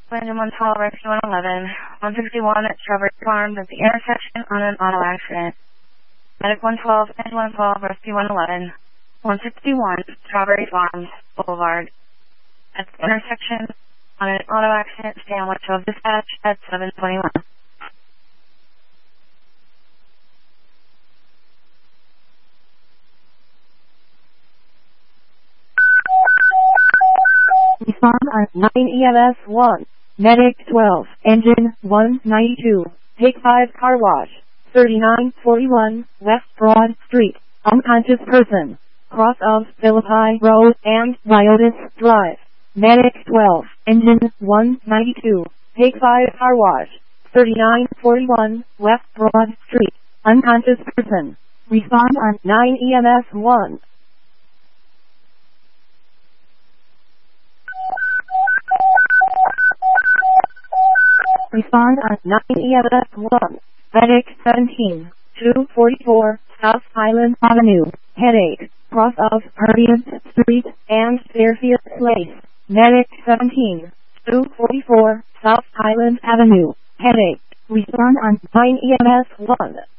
Landon 112, Rescue 111, 161 at Strawberry Farms at the intersection on an auto accident. Medic 112, Engine 112, Rescue 111, 161 Strawberry Farms Boulevard at the intersection on an auto accident. Stay on watch of dispatch at 721. Respond on 9 EMS 1. Medic 12, Engine 192, Take 5 Car Wash, 3941 West Broad Street, unconscious person, cross of Philippi Road and Riotis Drive. Medic 12, Engine 192, Take 5 Car Wash, 3941 West Broad Street, unconscious person. Respond on 9 EMS 1. Respond on 9 EMS 1. Medic 17, 244 South Highland Avenue, Headache, cross of Perdian Street and Fairfield Place. Medic 17, 244 South Highland Avenue, Headache. Respond on 9 EMS 1.